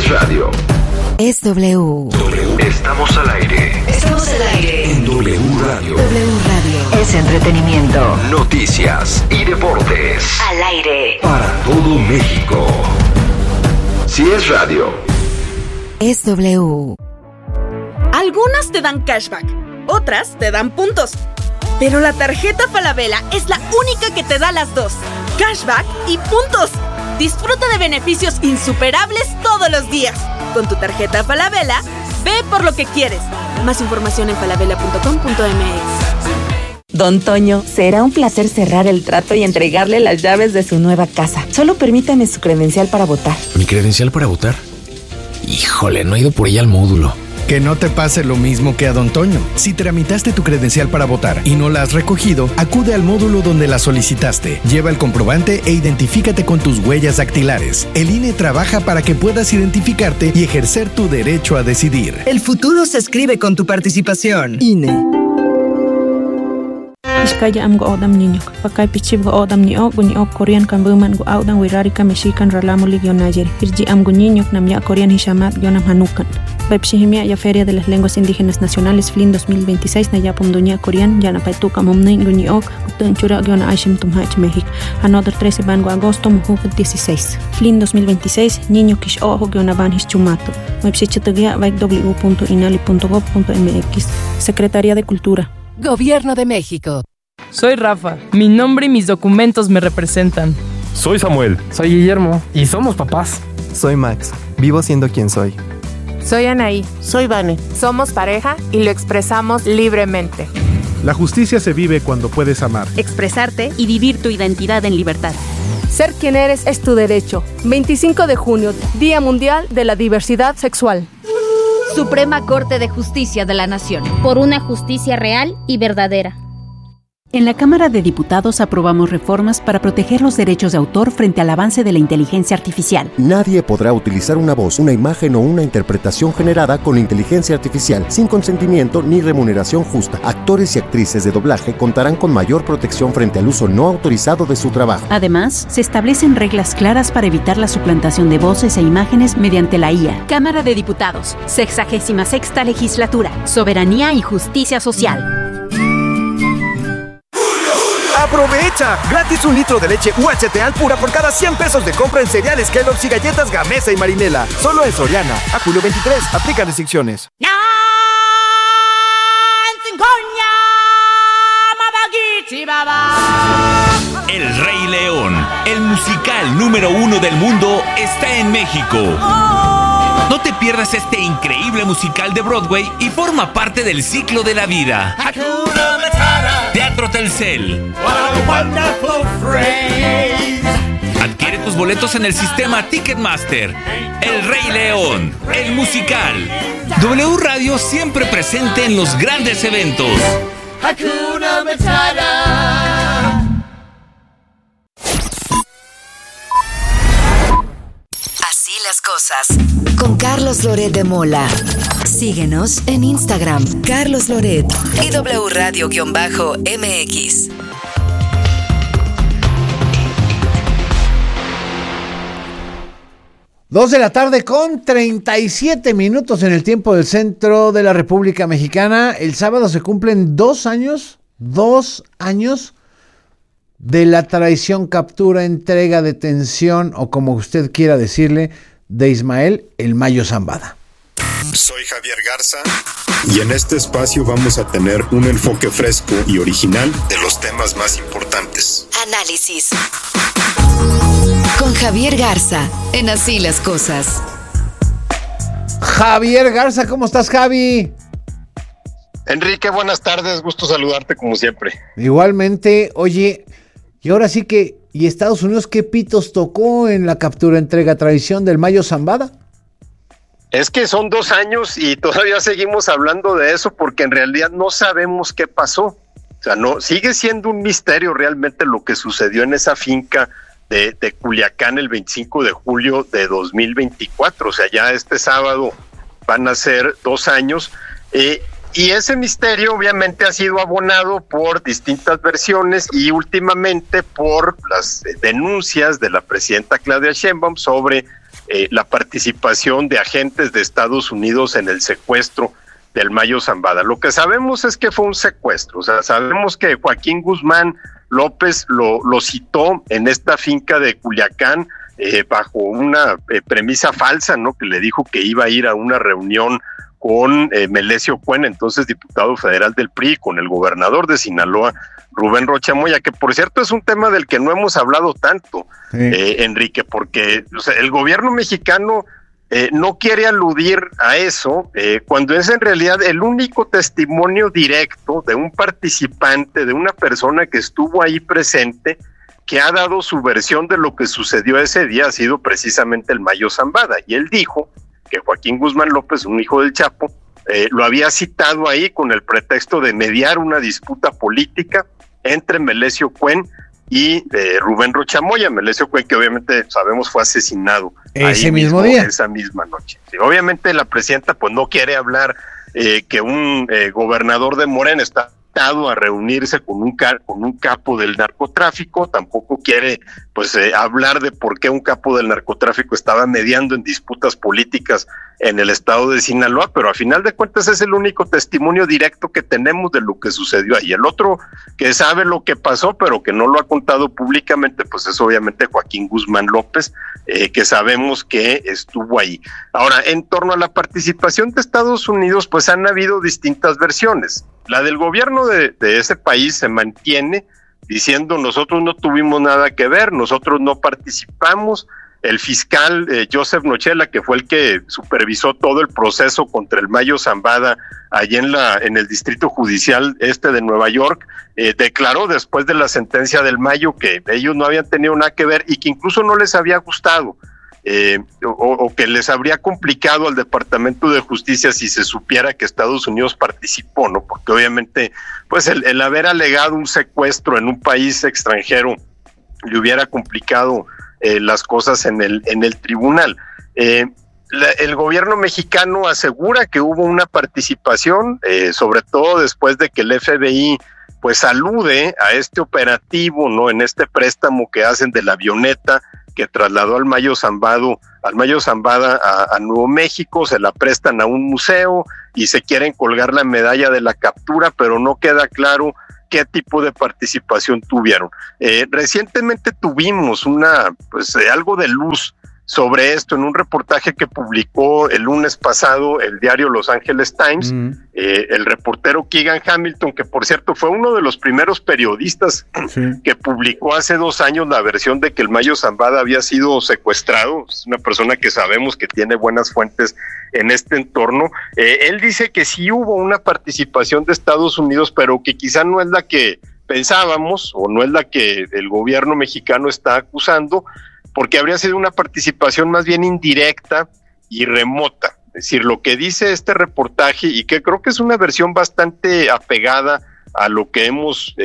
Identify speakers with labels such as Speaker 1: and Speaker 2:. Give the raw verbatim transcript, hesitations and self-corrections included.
Speaker 1: es radio.
Speaker 2: Es W.
Speaker 1: W. Estamos al aire.
Speaker 2: Estamos al aire.
Speaker 1: En W Radio.
Speaker 2: W Radio. Es entretenimiento.
Speaker 1: Noticias y deportes.
Speaker 2: Al aire.
Speaker 1: Para todo México. Si es radio.
Speaker 2: Es W.
Speaker 3: Algunas te dan cashback, otras te dan puntos. Pero la tarjeta Falabella es la única que te da las dos. Cashback y puntos. Disfruta de beneficios insuperables todos los días. Con tu tarjeta Falabella, ve por lo que quieres. Más información en falabella punto com punto m x.
Speaker 4: Don Toño, será un placer cerrar el trato y entregarle las llaves de su nueva casa. Solo permítame su credencial para votar.
Speaker 5: ¿Mi credencial para votar? Híjole, no he ido por ella al módulo.
Speaker 6: Que no te pase lo mismo que a Don Toño. Si tramitaste tu credencial para votar y no la has recogido, acude al módulo donde la solicitaste. Lleva el comprobante e identifícate con tus huellas dactilares. El I N E trabaja para que puedas identificarte y ejercer tu derecho a decidir.
Speaker 7: El futuro se escribe con tu participación.
Speaker 4: I N E.
Speaker 8: Iskaya am go odam niñok, pakay pichib go odam ni ok, ni ok Korean kan buman go audan wirarika mexican ralamulig yon ayer. Irji am go niñok nam ya Korean hishamat yonam hanukan. Pepsihimia ya Feria de las Lenguas Indígenas Nacionales F L I N dos mil veintiséis na ya pomduña Korean ya na paituka momnen go ni ok, utun chura yon aishim tumhach México. Another trece ban go agosto muhuk dieciséis. F L I N dos mil veintiséis niño kish ojo yon aban his chumato. Mepsichitagia vaik w punto inali punto gob punto m x. Secretaría de Cultura.
Speaker 9: Gobierno de México.
Speaker 10: Soy Rafa. Mi nombre y mis documentos me representan.
Speaker 11: Soy Samuel.
Speaker 12: Soy Guillermo. Y somos papás.
Speaker 13: Soy Max. Vivo siendo quien soy.
Speaker 14: Soy Anaí.
Speaker 15: Soy Vane.
Speaker 14: Somos pareja y lo expresamos libremente.
Speaker 16: La justicia se vive cuando puedes amar,
Speaker 17: expresarte y vivir tu identidad en libertad.
Speaker 18: Ser quien eres es tu derecho. veinticinco de junio, Día Mundial de la Diversidad Sexual.
Speaker 17: Suprema Corte de Justicia de la Nación.
Speaker 19: Por una justicia real y verdadera.
Speaker 20: En la Cámara de Diputados aprobamos reformas para proteger los derechos de autor frente al avance de la inteligencia artificial.
Speaker 4: Nadie podrá utilizar una voz, una imagen o una interpretación generada con inteligencia artificial sin consentimiento ni remuneración justa. Actores y actrices de doblaje contarán con mayor protección frente al uso no autorizado de su trabajo.
Speaker 20: Además, se establecen reglas claras para evitar la suplantación de voces e imágenes mediante la I A.
Speaker 14: Cámara de Diputados, sexagésima sexta legislatura, soberanía y justicia social.
Speaker 8: ¡Aprovecha! Gratis un litro de leche U H T Alpura por cada cien pesos de compra en cereales Kellogg's y galletas Gamesa y Marinela. Solo en Soriana. A julio veintitrés. Aplican restricciones.
Speaker 5: El Rey León, el musical número uno del mundo, está en México. No te pierdas este increíble musical de Broadway y forma parte del ciclo de la vida. Teatro Telcel. Adquiere tus boletos en el sistema Ticketmaster. El Rey León, el musical. W Radio siempre presente en los grandes eventos. Hakuna Matata.
Speaker 2: Así las cosas. Con Carlos Loret de Mola. Síguenos en Instagram, Carlos Loret y W Radio-M X.
Speaker 18: Dos de la tarde con treinta y siete minutos en el tiempo del centro de la República Mexicana. El sábado se cumplen dos años, dos años de la traición, captura, entrega, detención o como usted quiera decirle, de Ismael El Mayo Zambada.
Speaker 9: Soy Javier Garza y en este espacio vamos a tener un enfoque fresco y original de los temas más importantes.
Speaker 2: Análisis. Con Javier Garza, en Así las Cosas.
Speaker 18: Javier Garza, ¿cómo estás, Javi?
Speaker 9: Enrique, buenas tardes, gusto saludarte como siempre.
Speaker 18: Igualmente, oye, y ahora sí que, ¿y Estados Unidos qué pitos tocó en la captura, entrega, traición del Mayo Zambada?
Speaker 9: Es que son dos años y todavía seguimos hablando de eso porque en realidad no sabemos qué pasó. O sea, no, sigue siendo un misterio realmente lo que sucedió en esa finca de, de Culiacán el veinticinco de julio de dos mil veinticuatro. O sea, ya este sábado van a ser dos años. Eh, y ese misterio obviamente ha sido abonado por distintas versiones y últimamente por las denuncias de la presidenta Claudia Sheinbaum sobre eh, la participación de agentes de Estados Unidos en el secuestro del Mayo Zambada. Lo que sabemos es que fue un secuestro, o sea, sabemos que Joaquín Guzmán López lo, lo citó en esta finca de Culiacán eh, bajo una eh, premisa falsa, ¿no? Que le dijo que iba a ir a una reunión con eh, Melesio Cuen, entonces diputado federal del P R I, con el gobernador de Sinaloa, Rubén Rocha Moya, que por cierto es un tema del que no hemos hablado tanto, sí. eh, Enrique, porque o sea, el gobierno mexicano eh, no quiere aludir a eso, eh, cuando es en realidad el único testimonio directo de un participante, de una persona que estuvo ahí presente, que ha dado su versión de lo que sucedió ese día, ha sido precisamente el Mayo Zambada, y él dijo que Joaquín Guzmán López, un hijo del Chapo, eh, lo había citado ahí con el pretexto de mediar una disputa política entre Melesio Cuen y eh, Rubén Rocha Moya. Melesio Cuen, que obviamente sabemos fue asesinado
Speaker 18: ese
Speaker 9: ahí
Speaker 18: mismo,
Speaker 9: mismo
Speaker 18: día,
Speaker 9: esa misma noche. Sí, obviamente la presidenta pues no quiere hablar eh, que un eh, gobernador de Morena está a reunirse con un con un capo del narcotráfico, tampoco quiere pues eh, hablar de por qué un capo del narcotráfico estaba mediando en disputas políticas en el estado de Sinaloa, pero a final de cuentas es el único testimonio directo que tenemos de lo que sucedió ahí. El otro que sabe lo que pasó, pero que no lo ha contado públicamente, pues es obviamente Joaquín Guzmán López, eh, que sabemos que estuvo ahí. Ahora, en torno a la participación de Estados Unidos, pues han habido distintas versiones. La del gobierno de, de ese país se mantiene diciendo nosotros no tuvimos nada que ver, nosotros no participamos. El fiscal eh, Joseph Nochela, que fue el que supervisó todo el proceso contra el Mayo Zambada allí en la en el Distrito Judicial Este de Nueva York, eh, declaró después de la sentencia del Mayo que ellos no habían tenido nada que ver y que incluso no les había gustado. Eh, o, o que les habría complicado al Departamento de Justicia si se supiera que Estados Unidos participó, ¿no? Porque obviamente, pues el, el haber alegado un secuestro en un país extranjero le hubiera complicado eh, las cosas en el en el tribunal. Eh, la, el gobierno mexicano asegura que hubo una participación, eh, sobre todo después de que el F B I pues alude a este operativo, ¿no? En este préstamo que hacen de la avioneta que trasladó al Mayo Zambado, al Mayo Zambada a, a Nuevo México, se la prestan a un museo y se quieren colgar la medalla de la captura, pero no queda claro qué tipo de participación tuvieron. Eh, recientemente tuvimos una, pues eh, algo de luz sobre esto en un reportaje que publicó el lunes pasado el diario Los Angeles Times, mm. eh, el reportero Keegan Hamilton, que por cierto fue uno de los primeros periodistas sí. que publicó hace dos años la versión de que el Mayo Zambada había sido secuestrado. Es una persona que sabemos que tiene buenas fuentes en este entorno. Eh, él dice que sí hubo una participación de Estados Unidos, pero que quizá no es la que pensábamos o no es la que el gobierno mexicano está acusando, porque habría sido una participación más bien indirecta y remota. Es decir, lo que dice este reportaje, y que creo que es una versión bastante apegada a lo que hemos